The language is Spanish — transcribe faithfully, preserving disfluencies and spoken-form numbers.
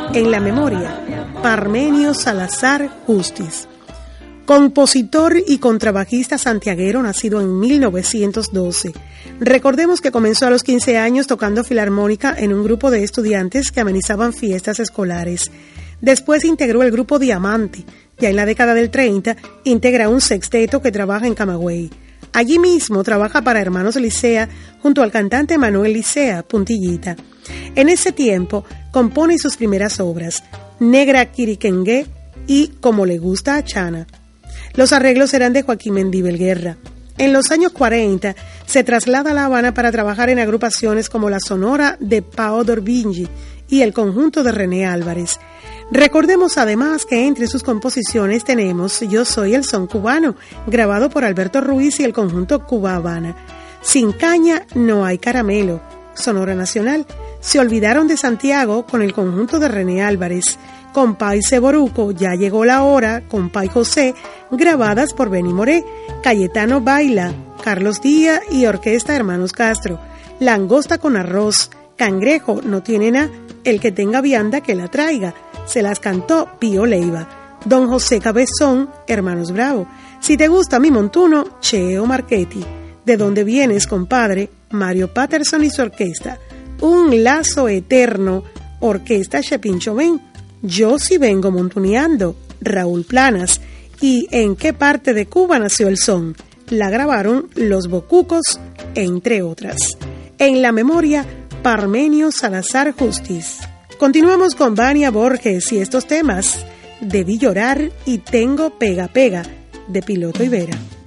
En la memoria, Parmenio Salazar Justiz. Compositor y contrabajista santiaguero nacido en mil novecientos doce. Recordemos que comenzó a los quince años tocando filarmónica en un grupo de estudiantes que amenizaban fiestas escolares. Después integró el grupo Diamante. Ya en la década del treinta integra un sexteto que trabaja en Camagüey. Allí mismo trabaja para Hermanos Licea junto al cantante Manuel Licea, Puntillita. En ese tiempo compone sus primeras obras, Negra Quiriquengue y Como le gusta a Chana. Los arreglos eran de Joaquín Mendívil Guerra. En los años cuarenta se traslada a La Habana para trabajar en agrupaciones como la Sonora de Pao D'Orbigny y el conjunto de René Álvarez. Recordemos además que entre sus composiciones tenemos Yo soy el son cubano, grabado por Alberto Ruiz y el conjunto Cuba Habana. Sin caña no hay caramelo, Sonora Nacional. Se olvidaron de Santiago con el conjunto de René Álvarez. Compay Seboruco, Ya llegó la hora, Compay José, grabadas por Benny Moré. Cayetano Baila, Carlos Díaz y Orquesta Hermanos Castro. Langosta con arroz, Cangrejo no tiene nada, el que tenga vianda que la traiga. Se las cantó Pío Leiva. Don José Cabezón, Hermanos Bravo. Si te gusta mi montuno, Cheo Marchetti. ¿De dónde vienes, compadre? Mario Patterson y su orquesta. Un lazo eterno, Orquesta Chepincho Ben. Yo sí vengo montuneando, Raúl Planas. ¿Y en qué parte de Cuba nació el son? La grabaron Los Bocucos, entre otras. En la memoria, Parmenio Salazar Justiz. Continuamos con Vania Borges y estos temas, Debí llorar y Tengo pega pega, de Piloto y Vera.